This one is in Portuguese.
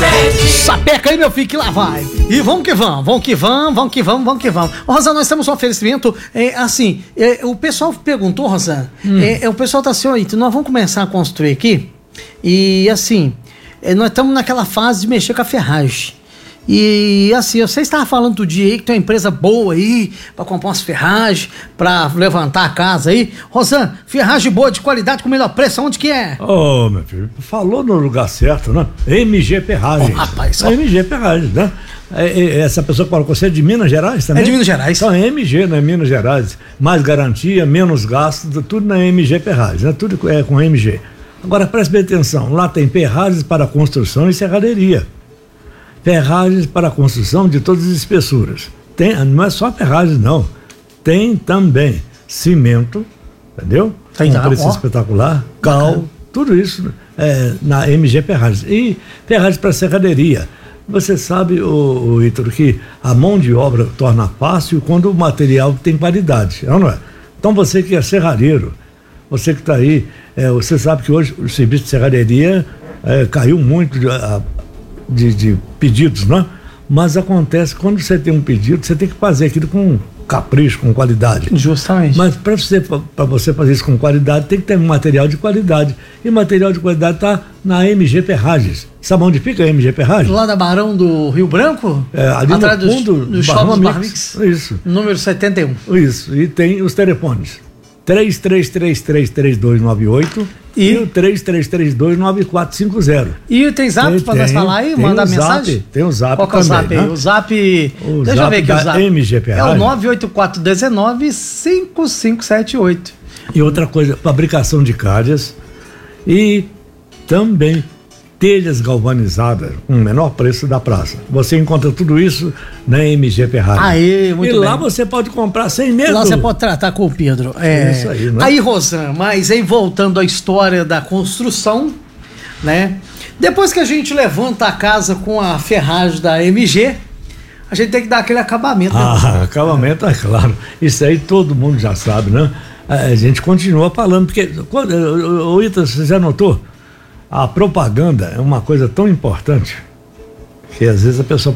Sapeca aí, meu filho, que lá vai. E vamos que vamos, vamos que vamos, vamos que vamos, vamos que vamos. Ô, Rosana, nós temos um oferecimento, o pessoal perguntou, Rosana, o pessoal tá assim, ó, nós vamos começar a construir aqui, e assim, nós estamos naquela fase de mexer com a ferragem. E assim, você estava falando outro dia aí que tem uma empresa boa aí pra comprar umas ferragens, pra levantar a casa aí. Rosana, ferragem boa, de qualidade, com melhor preço, onde que é? Ô, meu filho, falou no lugar certo, né? MG Ferragens. Rapaz, MG Ferragens, né? Essa pessoa que falou com você é de Minas Gerais também? É de Minas Gerais. Então é MG, né? Minas Gerais. Mais garantia, menos gastos, tudo na MG Ferragens, né? Tudo é com MG. Agora preste bem atenção, lá tem ferragens para construção e serraderia. Ferragens para construção de todas as espessuras. Não é só ferragens, não. Tem também cimento, entendeu? Tem um preço espetacular, cal, tudo isso na MG Ferragens. E ferragens para serraderia. Você sabe, o Ítalo, que a mão de obra torna fácil quando o material tem qualidade, não é? Então você que é serradeiro, você que está aí, você sabe que hoje o serviço de serraderia caiu muito de pedidos, né? Mas acontece, quando você tem um pedido, você tem que fazer aquilo com capricho, com qualidade. Justamente. Mas para você fazer isso com qualidade, tem que ter um material de qualidade. E material de qualidade está na MG Ferragens. Sabe onde fica a MG Ferragens? Lá da Barão do Rio Branco? Ali atrás no fundo do Shopping Barmix. Isso. Número 71. Isso. E tem os telefones. 33333298 e o 33329450. E tem zap para nós falar aí? Mandar mensagem? Tem o zap. Qual que é o zap aí? Né? O zap. Deixa eu ver aqui o zap. MG Ferragens. É o 984195578. E outra coisa, fabricação de calhas e também telhas galvanizadas com o menor preço da praça. Você encontra tudo isso na MG Ferragens. Aí, muito e bem. Lá você pode comprar sem medo. Lá você pode tratar com o Pedro. Isso aí, né? Aí, Rosana, mas aí voltando à história da construção, né? Depois que a gente levanta a casa com a ferragem da MG, a gente tem que dar aquele acabamento. Acabamento, é claro. Isso aí todo mundo já sabe, né? A gente continua falando, porque, o Ítalo, você já notou? A propaganda é uma coisa tão importante que às vezes a pessoa